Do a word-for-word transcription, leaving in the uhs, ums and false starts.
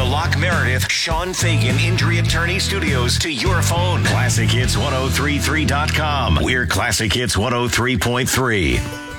the Locke Meredith, Sean Fagan Injury Attorney Studios to your phone. classic hits ten thirty-three dot com. We're Classic Hits one oh three point three.